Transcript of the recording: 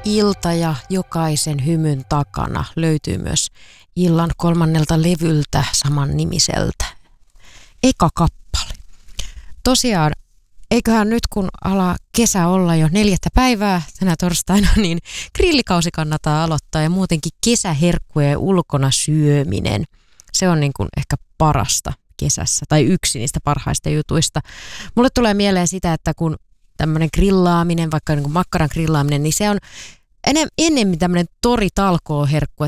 ilta ja jokaisen hymyn takana löytyy myös illan 3. levyltä saman nimiseltä. Eka kappale. Tosiaan, eiköhän nyt kun ala kesä olla jo 4. päivää tänä torstaina, niin grillikausi kannattaa aloittaa ja muutenkin kesäherkkujen ulkona syöminen. Se on niin kuin ehkä parasta kesässä tai yksi niistä parhaista jutuista. Mulle tulee mieleen sitä, että kun tämmöinen grillaaminen, vaikka niin kuin makkaran grillaaminen, niin se on enemmän tämmöinen toritalkooherkku,